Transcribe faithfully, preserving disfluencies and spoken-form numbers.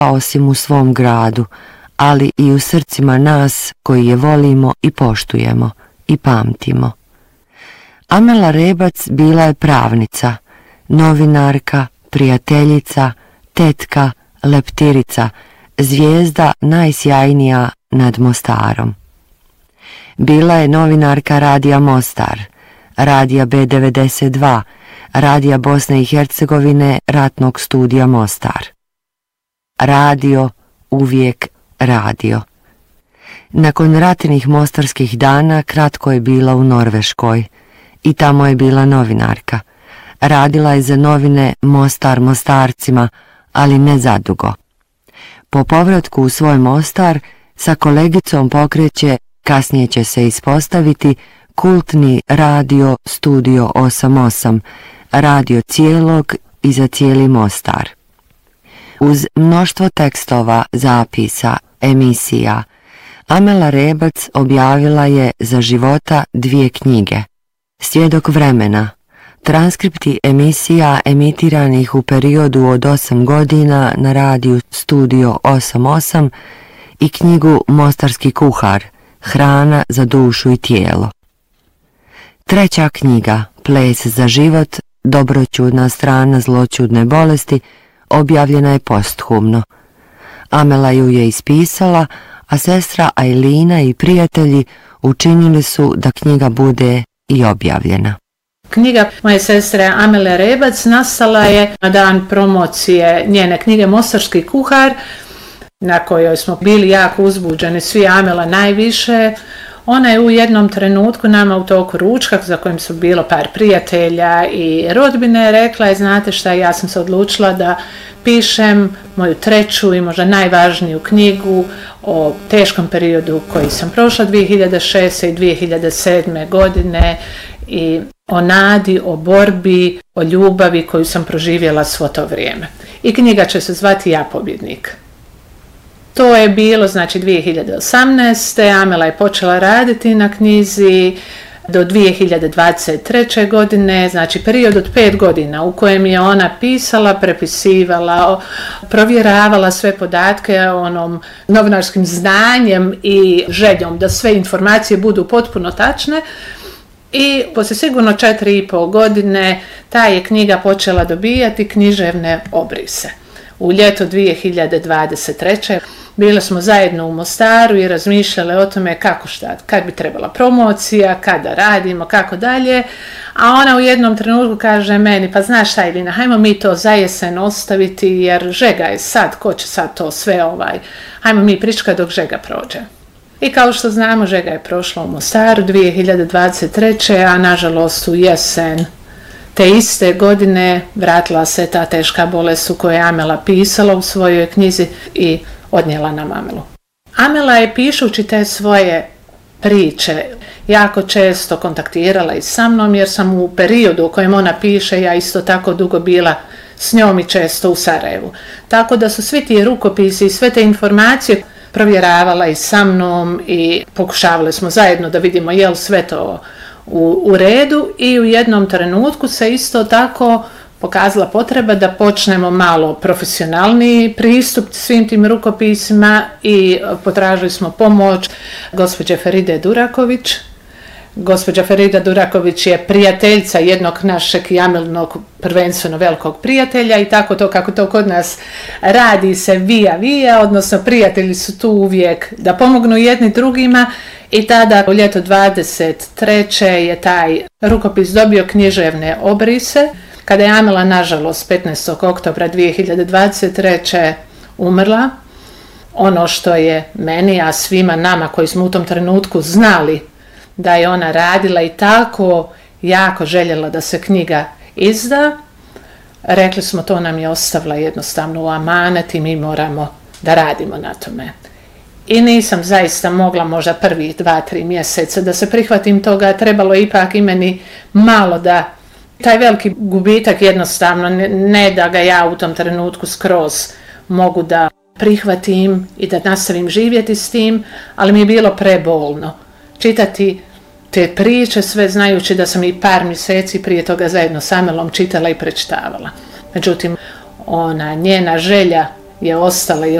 osim u svom gradu, ali i u srcima nas koji je volimo i poštujemo i pamtimo. Amela Rebac bila je pravnica, novinarka, prijateljica, tetka, leptirica, zvijezda najsjajnija nad Mostarom. Bila je novinarka Radija Mostar, Radija B devedeset dva, Radija Bosne i Hercegovine, Ratnog studija Mostar. Radio, uvijek radio. Nakon ratnih mostarskih dana kratko je bila u Norveškoj i tamo je bila novinarka. Radila je za novine Mostar Mostarcima, ali ne zadugo. Po povratku u svoj Mostar sa kolegicom pokreće, kasnije će se ispostaviti, kultni radio Studio osam osam, radio cijelog i za cijeli Mostar. Uz mnoštvo tekstova, zapisa, emisija, Amela Rebac objavila je za života dvije knjige: Svjedok vremena, transkripti emisija emitiranih u periodu od osam godina na radiju Studio osam osam i knjigu Mostarski kuhar, hrana za dušu i tijelo. Treća knjiga, Ples za život, dobroćudna strana zloćudne bolesti, objavljena je posthumno. Amela ju je ispisala, a sestra Ajlina i prijatelji učinili su da knjiga bude i objavljena. Knjiga moje sestre Amele Rebac nastala je na dan promocije njene knjige Mostarski kuhar, na kojoj smo bili jako uzbuđeni, svi, Amela najviše. Ona je u jednom trenutku nama u toku ručka, za kojim su bilo par prijatelja i rodbine, rekla je: znate šta, ja sam se odlučila da pišem moju treću i možda najvažniju knjigu o teškom periodu koji sam prošla dvije hiljade šeste i dvije hiljade sedme godine i o nadi, o borbi, o ljubavi koju sam proživjela svo to vrijeme. I knjiga će se zvati Ja pobjednik. To je bilo, znači, dvije hiljade osamnaeste. Amela je počela raditi na knjizi do dvije hiljade dvadeset treće. godine, znači period od pet godina u kojem je ona pisala, prepisivala, provjeravala sve podatke onom novinarskim znanjem i željom da sve informacije budu potpuno tačne. I poslije sigurno četiri i pol godine ta je knjiga počela dobijati književne obrise. U ljeto dvije hiljade dvadeset treće. bile smo zajedno u Mostaru i razmišljale o tome kako šta, kad bi trebala promocija, kada radimo, kako dalje. A ona u jednom trenutku kaže meni: pa znaš šta, Irina, hajmo mi to za jesen ostaviti jer žega je sad, ko će sad to sve ovaj, hajmo mi prička dok žega prođe. I kao što znamo, žega je prošla u Mostaru dvije hiljade dvadeset treće. a nažalost u jesen te iste godine vratila se ta teška bolest u kojoj je Amela pisala u svojoj knjizi i odnijela nam Amelu. Amela je, pišući te svoje priče, jako često kontaktirala i sa mnom, jer sam u periodu u kojem ona piše ja isto tako dugo bila s njom i često u Sarajevu. Tako da su svi ti rukopisi i sve te informacije provjeravala i sa mnom i pokušavali smo zajedno da vidimo je li sve to u, u redu, i u jednom trenutku se isto tako pokazala potreba da počnemo malo profesionalniji pristup svim tim rukopisima i potražili smo pomoć gospođe Feride Duraković. Gospođa Ferida Duraković je prijateljica jednog našeg Amelinog prvenstveno velikog prijatelja i tako to kako to kod nas radi se via via, odnosno prijatelji su tu uvijek da pomognu jedni drugima. I tada u ljeto dvadeset treće je taj rukopis dobio književne obrise. Kada je Amela, nažalost, petnaestog oktobra dvije hiljade dvadeset treće umrla, ono što je meni, a svima nama koji smo u tom trenutku znali da je ona radila i tako jako željela da se knjiga izda, rekli smo to nam je ostavila jednostavno u amanet i mi moramo da radimo na tome. I nisam zaista mogla možda prvih dva, tri mjeseca da se prihvatim toga, trebalo ipak i meni malo da taj veliki gubitak jednostavno ne, ne da ga ja u tom trenutku skroz mogu da prihvatim i da nastavim živjeti s tim, ali mi je bilo prebolno čitati te priče, sve znajući da sam i par mjeseci prije toga zajedno s Amelom čitala i prečitavala. Međutim, ona njena želja je ostala još